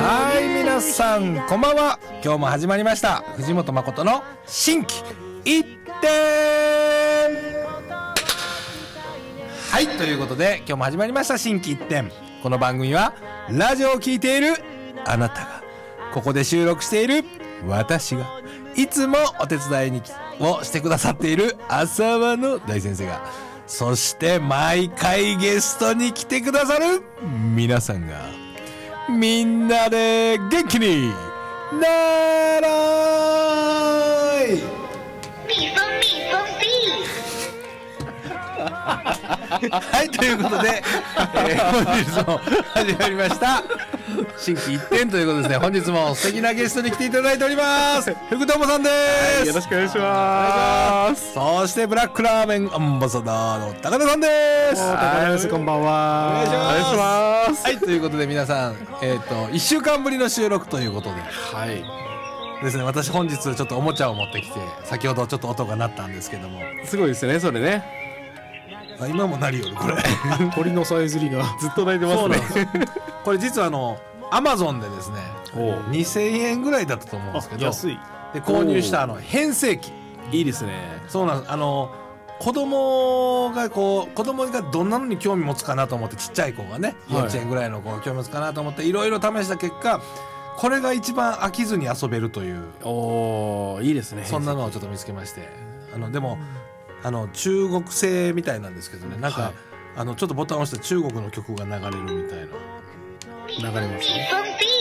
はい、皆さんこんばんは。今日も始まりました藤本誠の心機一転。はい、ということで今日も始まりました心機一転。この番組はラジオを聴いているあなたが、ここで収録している私が、いつもお手伝いをしてくださっている浅輪の大先生が、そして毎回ゲストに来てくださる皆さんが、みんなで元気になろーい。はい、ということで、本日も始まりました心機一転ということですね。本日も素敵なゲストに来ていただいております。福友さんです、 はい、よろしくお願いします。 そしてブラックラーメンアンバサダーの高田さんです。 高田です、こんばんは。 お願いします。 お願いします。 はい、ということで皆さん、1週間ぶりの収録ということで、 はいですね、私本日ちょっとおもちゃを持ってきて、先ほどちょっと音が鳴ったんですけども、 すごいですね、それね。 今も鳴りよるこれ鳥のさえずりがずっと鳴いてますね。 これ実はアマゾンでですね、2000円ぐらいだったと思うんですけど、 安いで購入した変声機。 いいですね。 そうなんです。子供がどんなのに興味持つかなと思って、ちっちゃい子がね、幼稚園ぐらいの子が興味持つかなと思っていろいろ試した結果、これが一番飽きずに遊べるという、 いいですね。 そんなのをちょっと見つけまして、でも中国製みたいなんですけどね、なんか、ちょっとボタンを押して中国の曲が流れるみたいな。流れますね。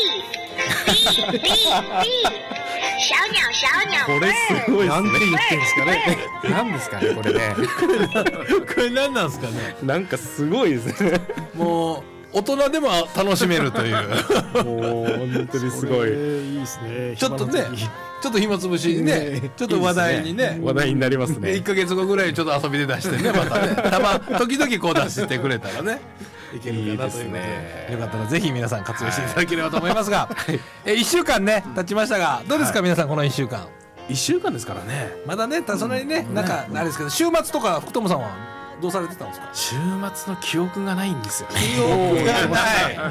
これすごいですね。 なんて言ってんですかね。 なんですかね、これね。 これ何なんですかね。 なんかすごいですね。 もう大人でも楽しめるというもう本当にすごい。 いいですね。 ちょっとね、ちょっと暇つぶしにね、ちょっと話題にね、 話題になりますね。 1ヶ月後ぐらいにちょっと遊びで出してね、またね、時々こう出してくれたらね、いけるかなということで、よかったらぜひ皆さん活用していただければと思いますが、1週間ね経ちましたが、どうですか皆さん、この1週間。 1週間ですからね。 まだね、そんなにね、なんかあれですけど、週末とか福友さんはどうされてたんですか。 週末の記憶がないんですよね。 記憶がない。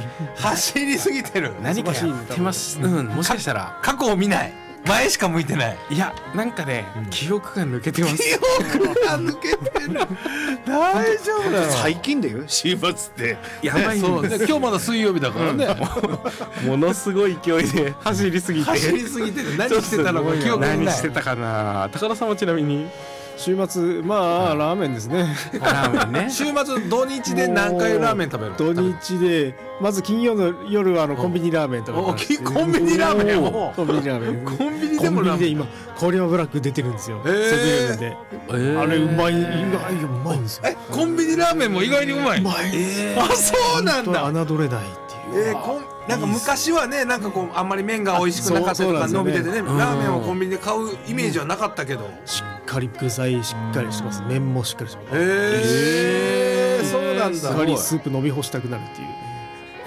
走りすぎてる。 何かやってます。もしかしたら過去を見ない、前しか向いてない。 いや、なんかね、記憶が抜けてます。 記憶が抜けてる。大丈夫だよ。 最近だよ、週末ってやばいんです。 今日まだ水曜日だからね。 ものすごい勢いで走りすぎて。 走りすぎて何してたのか記憶がない。 何してたかな。高田さんはちなみに。 週末、まあラーメンですね。 ラーメンね。 週末土日で何回ラーメン食べるの。 土日でまず金曜の夜はコンビニラーメン食べます。 コンビニラーメンを。 コンビニラーメン。 コンビニでもラーメン。 今郡山ブラック出てるんですよ。セブンイレブンで。あれうまい、意外にうまいんですよ。 コンビニラーメンも意外にうまい。 うまい。 あ、そうなんだ。 侮れないっていう。 なんか昔はね、なんかこうあんまり麺が美味しくなかったとか伸びててね、ラーメンをコンビニで買うイメージはなかったけど、 しっかり具材しっかりしてます。麺もしっかりしてます。 そうなんだ。 しっかりスープ飲み干したくなるっていう。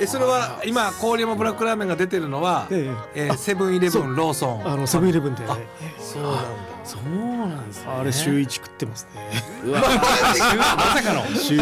それは今郡山ブラックラーメンが出てるのはセブンイレブン、ローソン、 セブンイレブンで。 そうなんだ。 そうなんですね。 あれ週1食ってますね。 まさかの週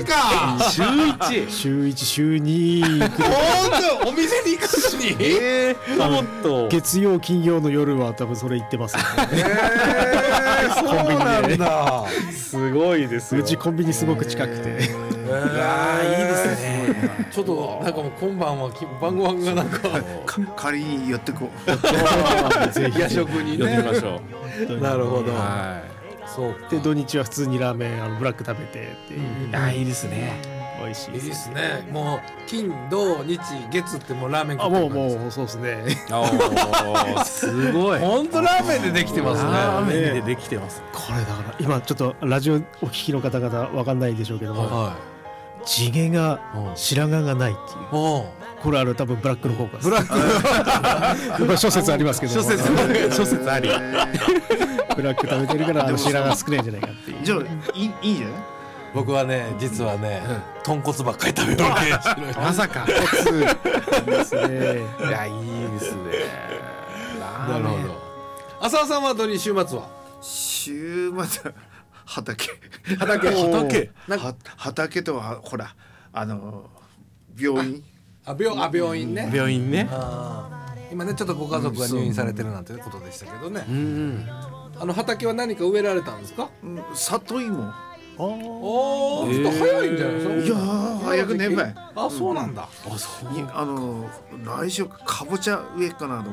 1 週1週2。 本当お店に行かずに。 もっと月曜金曜の夜は多分それ行ってますね。 そうなんだ。 すごいですよ。 うちコンビニすごく近くて。 いいですね。 ちょっとなんかもう今晩は晩ご飯がなんか仮に寄ってこう。ぜひ夜食にね。 寄ってみましょう。 なるほど。 そうで土日は普通にラーメンブラック食べてって。 いいですね。 美味しいです。 いいですね。もう金土日月ってもうラーメン食ってる。もうそうですね。 すごい。 本当ラーメンでできてますね。 ラーメンでできてます。 これだから今ちょっとラジオお聞きの方々わかんないでしょうけども、地毛が白髪がないっていう。これ多分ブラックの効果です。 ブラック諸説ありますけど。 諸説あり。 ブラック食べてるから白髪少ないんじゃないかっていう。 じゃあいいじゃない。 僕はね、実はね、豚骨ばっかり食べるわけ。 まさか。 いいですね。 いや、いいですね。 なるほど。浅尾さんは週末は？ 週末畑とはほら病院。 病院ね。 病院ね。 今ねちょっとご家族が入院されてるなんてことでしたけどね。畑は何か植えられたんですか？ 里芋。 ちょっと早いんじゃないですか？ いや早くねばい。 そうなんだ。 来週かぼちゃ植えかなと。